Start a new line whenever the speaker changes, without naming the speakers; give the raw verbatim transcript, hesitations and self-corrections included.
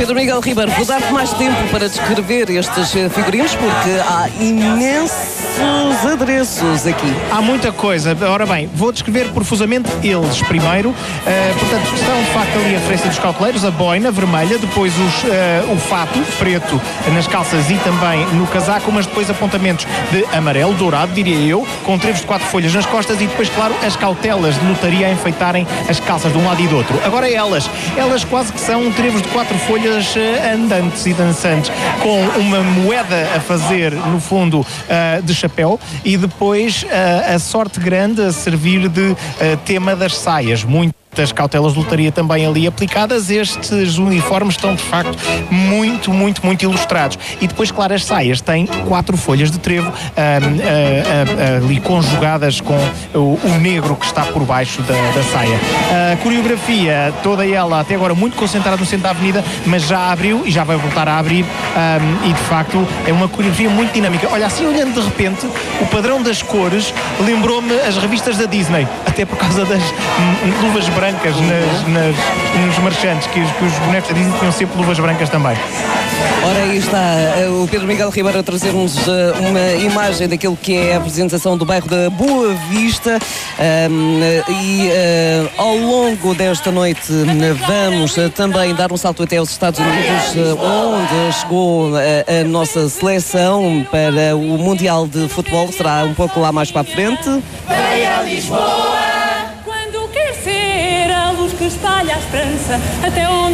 Pedro Miguel Ribeiro, vou dar-te mais tempo para descrever estes figurinos, porque há imensos adereços aqui.
Há muita coisa. Ora bem, vou descrever profusamente eles primeiro. Uh, portanto, estão de facto ali a referência dos cauteleiros, a boina vermelha, depois os, uh, o fato preto nas calças e também no casaco, mas depois apontamentos de amarelo, dourado, diria eu, com trevos de quatro folhas nas costas e depois, claro, as cautelas de notaria a enfeitarem as calças de um lado e do outro. Agora elas, elas quase que são trevos de quatro folhas uh, andantes e dançantes, com uma moeda a fazer, no fundo, uh, de chapéu e depois uh, a sorte grande a servir de uh, tema das saias. Muito das cautelas de lotaria também ali aplicadas. Estes uniformes estão de facto muito, muito, muito ilustrados. E depois, claro, as saias têm quatro folhas de trevo um, uh, uh, uh, ali conjugadas com o, o negro que está por baixo da, da saia. A coreografia, toda ela até agora muito concentrada no centro da avenida, mas já abriu e já vai voltar a abrir um, e de facto é uma coreografia muito dinâmica. Olha, assim olhando de repente, o padrão das cores lembrou-me as revistas da Disney, até por causa das hum, luvas brancas brancas nas, nas, nos marchantes, que os, que os bonecos da Disney tinham sempre luvas brancas também.
Ora, aí está o Pedro Miguel Ribeiro a trazer-nos uma imagem daquilo que é a apresentação do bairro da Boa Vista um, e uh, ao longo desta noite vamos uh, também dar um salto até aos Estados Unidos, uh, onde chegou uh, a nossa seleção para o Mundial de Futebol. Será um pouco lá mais para a frente.
Venha a Lisboa, quando quer ser a luz que espalha a esperança, até onde